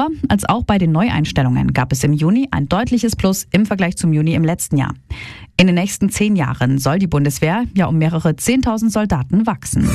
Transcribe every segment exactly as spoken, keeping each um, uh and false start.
Aber als auch bei den Neueinstellungen gab es im Juni ein deutliches Plus im Vergleich zum Juni im letzten Jahr. In den nächsten zehn Jahren soll die Bundeswehr ja um mehrere zehntausend Soldaten wachsen.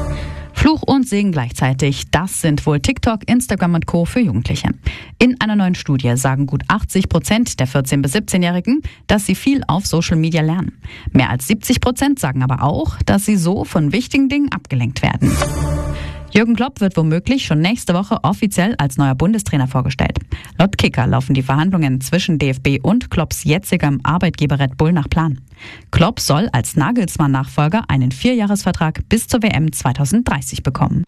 Fluch und Segen gleichzeitig, das sind wohl TikTok, Instagram und Co. für Jugendliche. In einer neuen Studie sagen gut achtzig Prozent der vierzehn- bis siebzehnjährigen, dass sie viel auf Social Media lernen. Mehr als siebzig Prozent sagen aber auch, dass sie so von wichtigen Dingen abgelenkt werden. Jürgen Klopp wird womöglich schon nächste Woche offiziell als neuer Bundestrainer vorgestellt. Laut Kicker laufen die Verhandlungen zwischen D F B und Klopps jetzigem Arbeitgeber Red Bull nach Plan. Klopp soll als Nagelsmann-Nachfolger einen Vierjahresvertrag bis zur W M zweitausenddreißig bekommen.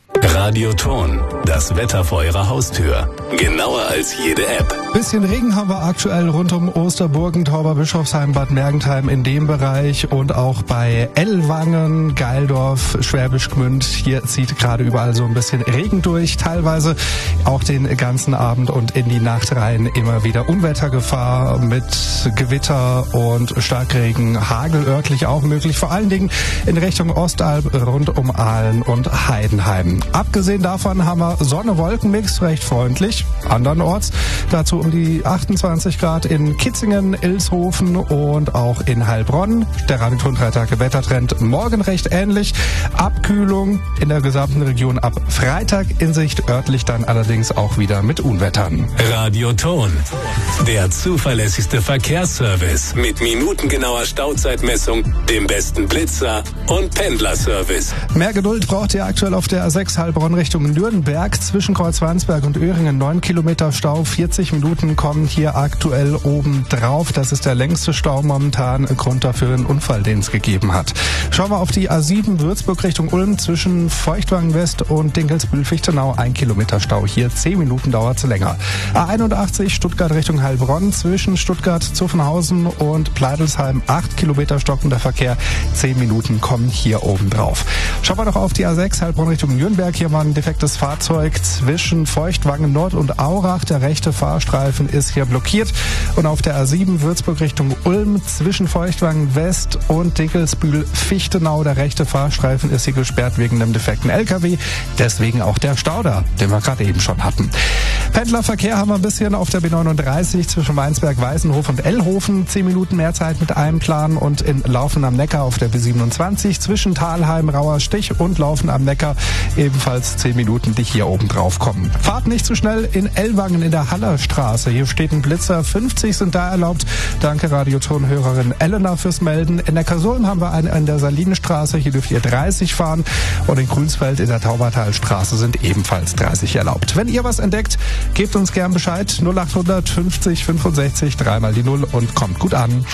Radioton, das Wetter vor Ihrer Haustür. Genauer als jede App. Bisschen Regen haben wir aktuell rund um Osterburgen, Tauberbischofsheim, Bad Mergentheim in dem Bereich und auch bei Ellwangen, Geildorf, Schwäbisch Gmünd. Hier zieht gerade überall so ein bisschen Regen durch, teilweise auch den ganzen Abend und in die Nacht rein immer wieder Unwettergefahr mit Gewitter und Starkregen, Hagel örtlich auch möglich, vor allen Dingen in Richtung Ostalb rund um Aalen und Heidenheim. Abgesehen davon haben wir Sonne-Wolken-Mix, recht freundlich, andernorts. Dazu um die achtundzwanzig Grad in Kitzingen, Ilshofen und auch in Heilbronn. Der Radioton drei Tage Wettertrend morgen recht ähnlich. Abkühlung in der gesamten Region ab Freitag in Sicht, örtlich dann allerdings auch wieder mit Unwettern. Radioton, der zuverlässigste Verkehrsservice mit minutengenauer Stauzeitmessung, dem besten Blitzer und Pendlerservice. Mehr Geduld braucht ihr aktuell auf der A sechs Heilbronn Richtung Nürnberg. Zwischen Kreuzwandsberg und Öhringen neun Kilometer Stau. vierzig Minuten kommen hier aktuell oben drauf. Das ist der längste Stau momentan. Grund dafür ein Unfall, den es gegeben hat. Schauen wir auf die A sieben Würzburg Richtung Ulm. Zwischen Feuchtwangen West und Dinkelsbühl-Fichtenau ein Kilometer Stau. Hier zehn Minuten dauert es länger. A einundachtzig Stuttgart Richtung Heilbronn. Zwischen Stuttgart, Zuffenhausen und Pleidelsheim acht Kilometer stockender Verkehr. zehn Minuten kommen hier oben drauf. Schauen wir noch auf die A sechs Heilbronn Richtung Nürnberg. Hier war ein defektes Fahrzeug zwischen Feuchtwangen Nord und Aurach. Der rechte Fahrstreifen ist hier blockiert. Und auf der A sieben Würzburg Richtung Ulm zwischen Feuchtwangen West und Dinkelsbühl-Fichtenau. Der rechte Fahrstreifen ist hier gesperrt wegen einem defekten L K W. Deswegen auch der Stau da, den wir gerade eben schon hatten. Pendlerverkehr haben wir ein bisschen auf der B neununddreißig zwischen Weinsberg, Weißenhof und Ellhofen. zehn Minuten mehr Zeit mit einem Plan. Und in Laufen am Neckar auf der B siebenundzwanzig zwischen Thalheim, Rauerstich und Laufen am Neckar ebenfalls zehn Minuten, die hier oben drauf kommen. Fahrt nicht zu schnell in Ellwangen in der Hallerstraße. Hier steht ein Blitzer. fünfzig sind da erlaubt. Danke Radioton-Hörerin Elena fürs Melden. In Neckarsulm haben wir einen in der Salinenstraße. Hier dürft ihr dreißig fahren. Und in Grünsfeld in der Taubertalstraße sind ebenfalls dreißig erlaubt. Wenn ihr was entdeckt, gebt uns gern Bescheid. null achthundert fünfzig fünfundsechzig, dreimal die Null und kommt gut an.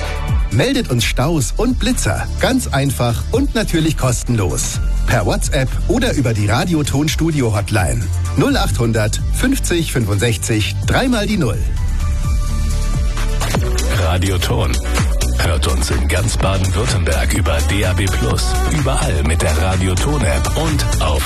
Meldet uns Staus und Blitzer. Ganz einfach und natürlich kostenlos. Per WhatsApp oder über die Radioton-Studio-Hotline. null achthundert fünfzig fünfundsechzig, dreimal die Null. Radioton. Hört uns in ganz Baden-Württemberg über D A B plus, überall mit der Radioton-App und auf